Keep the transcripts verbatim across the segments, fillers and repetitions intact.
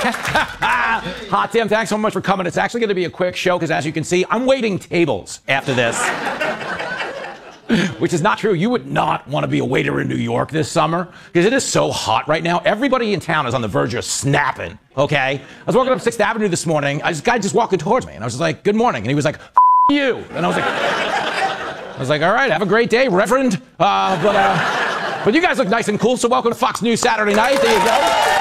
Hot damn, thanks so much for coming. It's actually going to be a quick show because, as you can see, I'm waiting tables after this. Which is not true. You would not want to be a waiter in New York this summer because it is so hot right now. Everybody in town is on the verge of snapping, okay? I was walking up Sixth Avenue this morning. This guy just walking towards me, and I was just like, good morning. And he was like, F you. And I was like, I was like, all right, have a great day, Reverend. Uh, but, uh, but you guys look nice and cool, so welcome to Fox News Saturday night. There you go.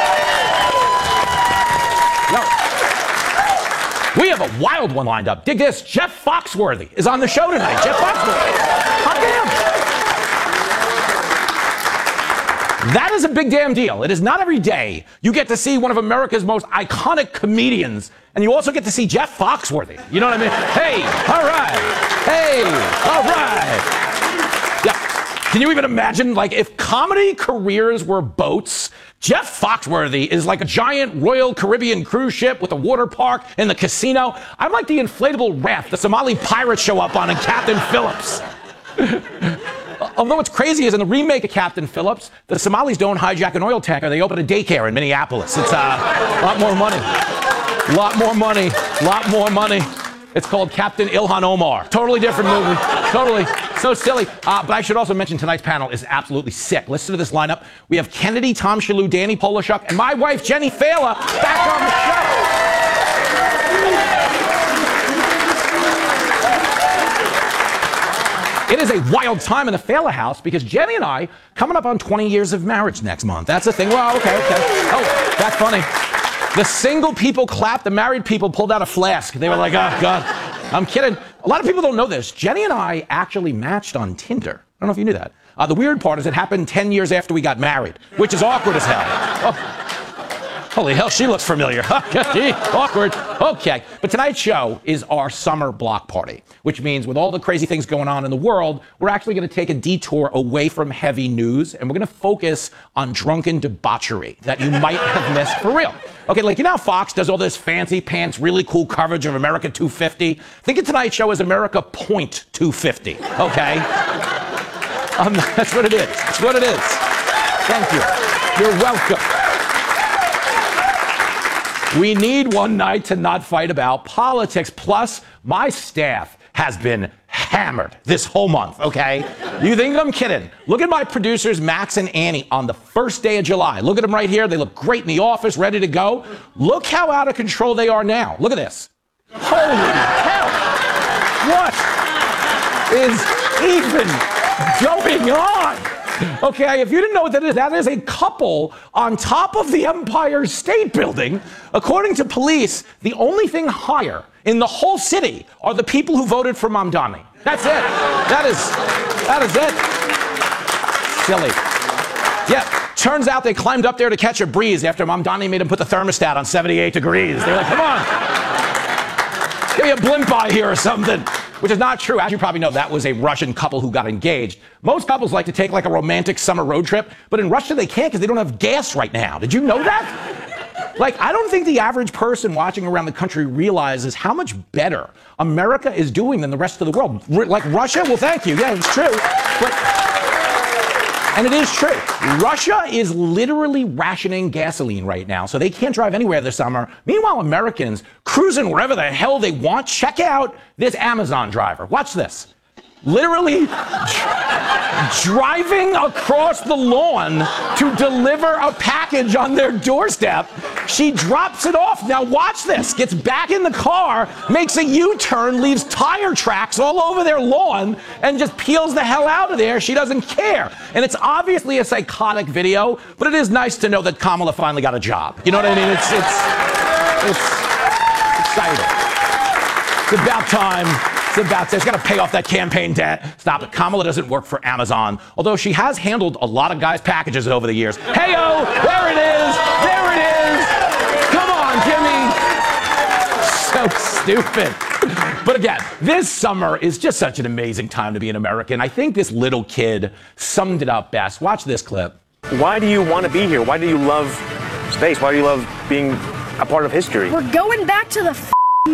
No. We have a wild one lined up. Dig this. Jeff Foxworthy is on the show tonight. Jeff Foxworthy. Hot damn. That is a big damn deal. It is not every day you get to see one of America's most iconic comedians, and you also get to see Jeff Foxworthy. You know what I mean? Hey, all right. Hey, all right. Yeah. Can you even imagine, like, if comedy careers were boats, Jeff Foxworthy is like a giant Royal Caribbean cruise ship with a water park and the casino. I'm like the inflatable raft the Somali pirates show up on in Captain Phillips. Although what's crazy is in the remake of Captain Phillips, the Somalis don't hijack an oil tanker. They open a daycare in Minneapolis. It's uh, a lot more money. A lot more money. A lot more money. It's called Captain Ilhan Omar. Totally different movie. Totally. So silly. Uh, but I should also mention tonight's panel is absolutely sick. Listen to this lineup. We have Kennedy, Tom Shalhoub, Danny Polishuk, and my wife, Jenny Fela, back on the show. It is a wild time in the Fela house because Jenny and I coming up on twenty years of marriage next month. That's the thing. Well, okay, okay. Oh, that's funny. The single people clapped. The married people pulled out a flask. They were like, oh, God. I'm kidding. A lot of people don't know this. Jenny and I actually matched on Tinder. I don't know if you knew that. Uh, the weird part is it happened ten years after we got married, which is awkward as hell. Oh. Holy hell, she looks familiar. Awkward. Okay. But tonight's show is our summer block party, which means with all the crazy things going on in the world, we're actually going to take a detour away from heavy news, and we're going to focus on drunken debauchery that you might have missed for real. Okay, like, you know how Fox does all this fancy pants, really cool coverage of America two fifty? Think of tonight's show as America point two fifty, okay? Um, that's what it is. That's what it is. Thank you. You're welcome. We need one night to not fight about politics. Plus, my staff has been hammered this whole month, okay? You think I'm kidding? Look at my producers, Max and Annie, on the first day of July. Look at them right here. They look great in the office, ready to go. Look how out of control they are now. Look at this. Holy hell! What is even going on? Okay, if you didn't know what that is, that is a couple on top of the Empire State Building. According to police, the only thing higher in the whole city are the people who voted for Mamdani. That's it. That is, that is it. Silly. Yeah, turns out they climbed up there to catch a breeze after Mamdani made him put the thermostat on seventy-eight degrees. They're like, come on. Give me a blimp eye here or something. Which is not true. As you probably know, that was a Russian couple who got engaged. Most couples like to take like a romantic summer road trip, but in Russia they can't because they don't have gas right now. Did you know that? Like, I don't think the average person watching around the country realizes how much better America is doing than the rest of the world. R- like Russia? Well, thank you. Yeah, it's true. But, and it is true. Russia is literally rationing gasoline right now, so they can't drive anywhere this summer. Meanwhile, Americans cruising wherever the hell they want. Check out this Amazon driver. Watch this. Literally dr- driving across the lawn to deliver a package on their doorstep. She drops it off. Now watch this. Gets back in the car, makes a U-turn, leaves tire tracks all over their lawn, and just peels the hell out of there. She doesn't care. And it's obviously a psychotic video, but it is nice to know that Kamala finally got a job. You know what I mean? It's, it's, it's exciting. It's about time. It's about to, she's got to pay off that campaign debt. Stop it. Kamala doesn't work for Amazon, although she has handled a lot of guys' packages over the years. Hey-o, there it is. There it is. Come on, Jimmy. So stupid. But again, this summer is just such an amazing time to be an American. I think this little kid summed it up best. Watch this clip. Why do you want to be here? Why do you love space? Why do you love being a part of history? We're going back to the f-